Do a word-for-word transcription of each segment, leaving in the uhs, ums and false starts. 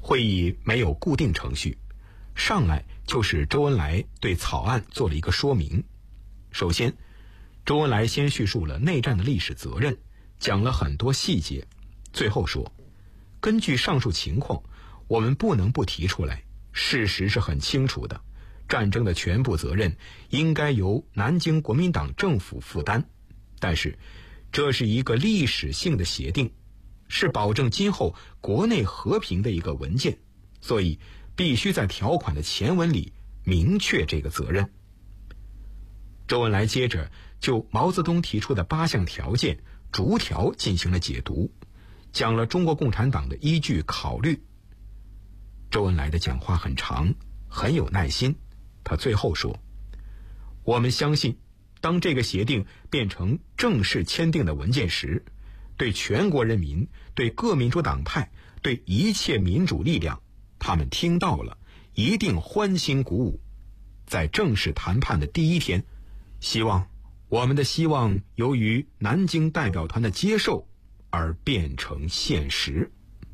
会议没有固定程序，上来就是周恩来对草案做了一个说明。首先，周恩来先叙述了内战的历史责任，讲了很多细节，最后说，根据上述情况，我们不能不提出来，事实是很清楚的，战争的全部责任应该由南京国民党政府负担，但是这是一个历史性的协定，是保证今后国内和平的一个文件，所以必须在条款的前文里明确这个责任。周恩来接着就毛泽东提出的八项条件逐条进行了解读，讲了中国共产党的依据考虑。周恩来的讲话很长，很有耐心，他最后说，我们相信当这个协定变成正式签订的文件时，对全国人民，对各民主党派，对一切民主力量，他们听到了一定欢欣鼓舞。在正式谈判的第一天，希望我们的希望由于南京代表团的接受而变成现实。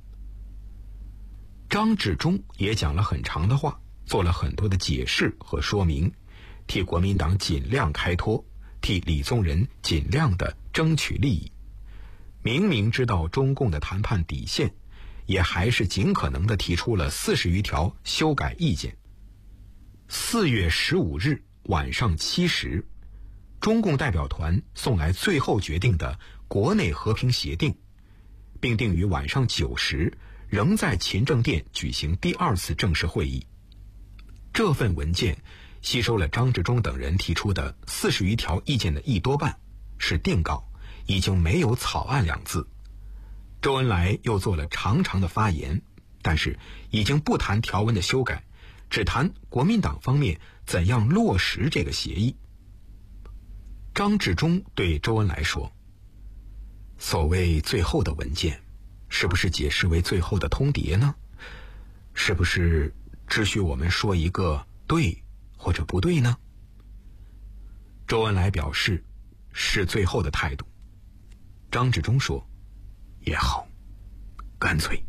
张治中也讲了很长的话，做了很多的解释和说明，替国民党尽量开脱，替李宗仁尽量的争取利益。明明知道中共的谈判底线，也还是尽可能的提出了四十余条修改意见。四月十五日晚上七时，中共代表团送来最后决定的国内和平协定，并定于晚上九时仍在勤政殿举行第二次正式会议。这份文件吸收了张治中等人提出的四十余条意见的一多半，是定稿，已经没有草案两字。周恩来又做了长长的发言，但是已经不谈条文的修改，只谈国民党方面怎样落实这个协议。张治中对周恩来说，所谓最后的文件，是不是解释为最后的通牒呢？是不是只许我们说一个对或者不对呢？周恩来表示是最后的态度。张治中说，也好，干脆。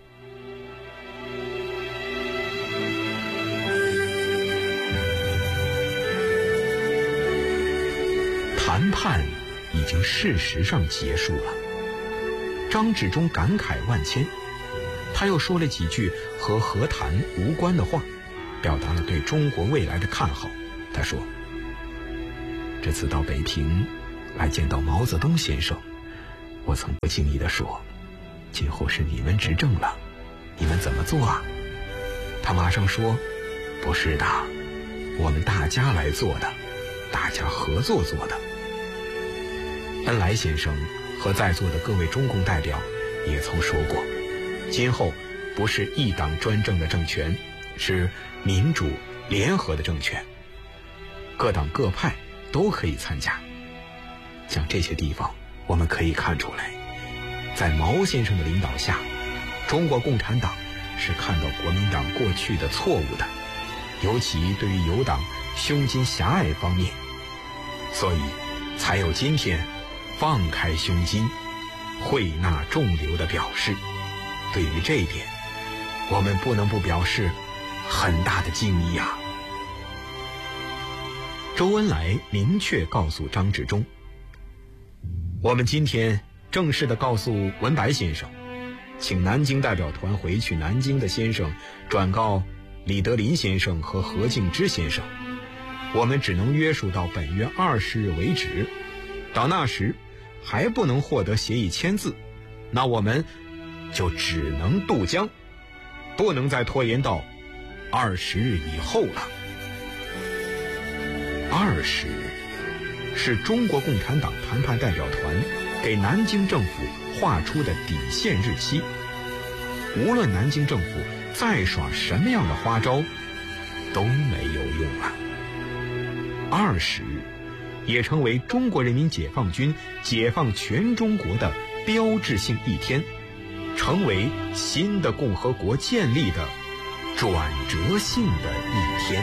谈判已经事实上结束了，张治中感慨万千，他又说了几句和和谈无关的话，表达了对中国未来的看好。他说，这次到北平来见到毛泽东先生，我曾不经意地说，今后是你们执政了，你们怎么做啊？他马上说，不是的，我们大家来做的，大家合作做的。恩来先生和在座的各位中共代表也曾说过，今后不是一党专政的政权，是民主联合的政权，各党各派都可以参加。像这些地方我们可以看出来，在毛先生的领导下，中国共产党是看到国民党过去的错误的，尤其对于友党胸襟狭隘方面，所以才有今天放开胸襟会纳众流的表示。对于这一点，我们不能不表示很大的敬意啊。周恩来明确告诉张治中，我们今天正式地告诉文白先生，请南京代表团回去南京的先生转告李德林先生和何敬之先生，我们只能约束到本月二十日为止，到那时还不能获得协议签字，那我们就只能渡江，不能再拖延到二十日以后了。二十日是中国共产党谈判代表团给南京政府画出的底线日期，无论南京政府再耍什么样的花招都没有用了。二十日也成为中国人民解放军解放全中国的标志性一天，成为新的共和国建立的转折性的一天。